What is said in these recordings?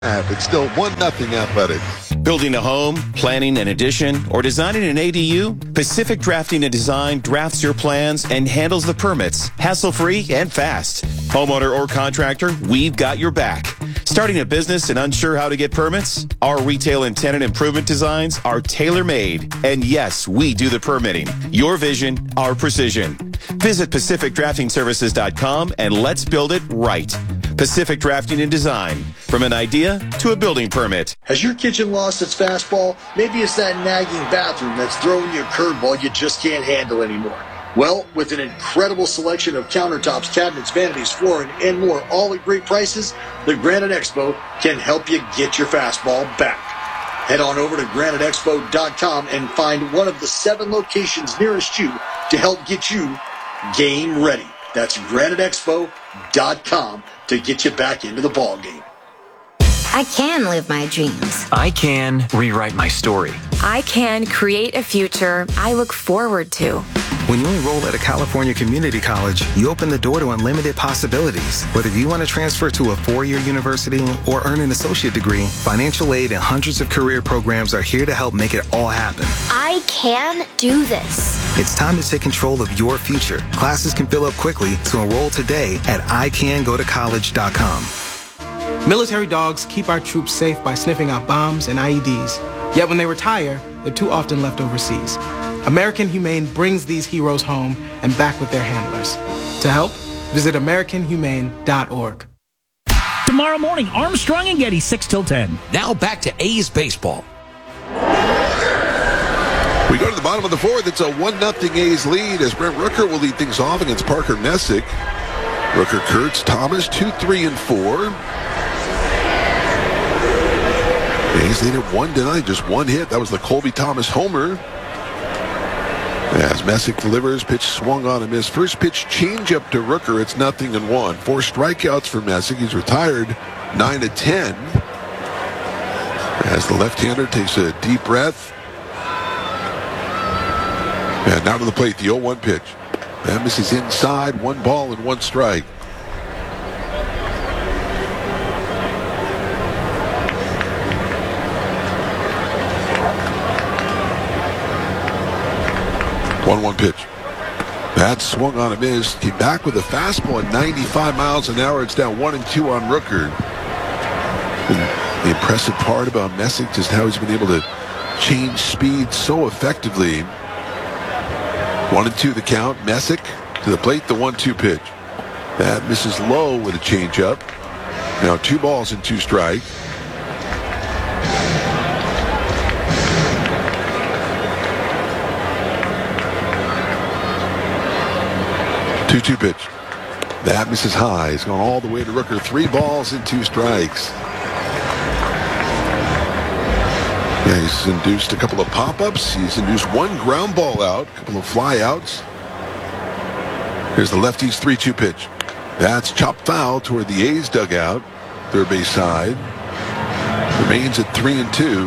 It's still 1-0 Athletics. Building a home, planning an addition, or designing an ADU? Pacific Drafting and Design drafts your plans and handles the permits, hassle-free and fast. Homeowner or contractor, we've got your back. Starting a business and unsure how to get permits? Our retail and tenant improvement designs are tailor-made. And yes, we do the permitting. Your vision, our precision. Visit PacificDraftingServices.com and let's build it right. Pacific Drafting and Design. From an idea to a building permit. Has your kitchen lost its fastball? Maybe it's that nagging bathroom that's throwing you a curveball you just can't handle anymore. Well, with an incredible selection of countertops, cabinets, vanities, flooring, and more, all at great prices, the Granite Expo can help you get your fastball back. Head on over to GraniteExpo.com and find one of the 7 locations nearest you to help get you game ready. That's GraniteExpo.com to get you back into the ball game. I can live my dreams. I can rewrite my story. I can create a future I look forward to. When you enroll at a California community college, you open the door to unlimited possibilities. Whether you want to transfer to a 4-year university or earn an associate degree, financial aid and hundreds of career programs are here to help make it all happen. I can do this. It's time to take control of your future. Classes can fill up quickly, so enroll today at icangotocollege.com. Military dogs keep our troops safe by sniffing out bombs and IEDs. Yet when they retire, they're too often left overseas. American Humane brings these heroes home and back with their handlers. To help, visit AmericanHumane.org. Tomorrow morning, Armstrong and Getty, 6 till 10. Now back to A's baseball. We go to the bottom of the 4th. It's a 1-0 A's lead as Brent Rooker will lead things off against Parker Messick. Rooker, Kurtz, Thomas, 2, 3, and 4. A's lead at 1 tonight, just one hit. That was the Colby Thomas homer. As Messick delivers, pitch swung on and missed. First pitch changeup to Rooker. It's 0-1. 4 strikeouts for Messick. He's retired 9 of 10. As the left-hander takes a deep breath. And now to the plate, the 0-1 pitch. That misses inside, 1 ball and 1 strike. One pitch. That swung on a miss. Came back with a fastball at 95 miles an hour. It's down 1-2 on Rooker. And the impressive part about Messick is how he's been able to change speed so effectively. 1-2 the count. Messick to the plate, the 1-2 pitch. That misses low with a changeup. Now 2 balls and 2 strikes. Two pitch. That misses high. He's gone all the way to Rooker. 3 balls and 2 strikes. Yeah, he's induced a couple of pop-ups. He's induced 1 ground ball out, a couple of fly-outs. Here's the lefty's 3-2 pitch. That's chopped foul toward the A's dugout. Third base side. Remains at 3-2.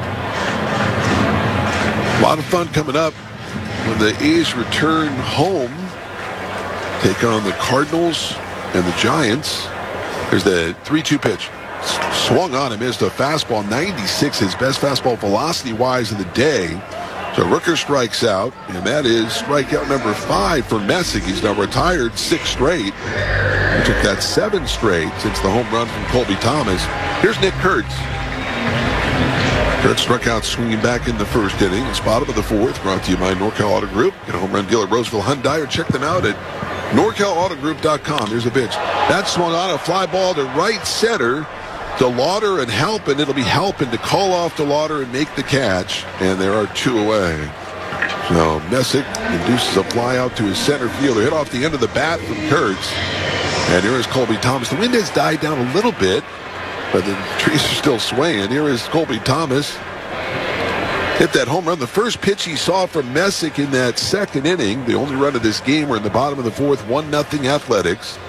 A lot of fun coming up when the A's return home. Take on the Cardinals and the Giants. There's the 3-2 pitch. Swung on and missed a fastball. 96, his best fastball velocity-wise of the day. So Rooker strikes out, and that is strikeout number 5 for Messick. He's now retired 6 straight. He took that 7 straight since the home run from Colby Thomas. Here's Nick Kurtz. Kurtz struck out swinging back in the first inning. It's bottom of the 4th, brought to you by Norcal Auto Group. Get a home run deal at Roseville Hyundai, or check them out at NorCalAutoGroup.com. There's a pitch. That swung on a fly ball to right center. DeLauder and Halpin. It'll be Halpin to call off DeLauder and make the catch. And there are 2 away. So Messick induces a fly out to his center fielder. Hit off the end of the bat from Kurtz. And here is Colby Thomas. The wind has died down a little bit, but the trees are still swaying. Here is Colby Thomas. Hit that home run. The first pitch he saw from Messick in that second inning. The only run of this game. We're in the bottom of the 4th. 1-0 Athletics.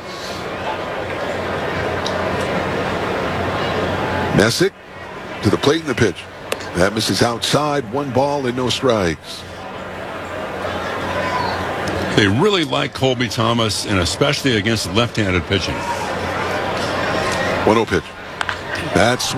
Messick to the plate in the pitch. That misses outside. 1 ball and no strikes. They really like Colby Thomas, and especially against left-handed pitching. 1-0 pitch. That's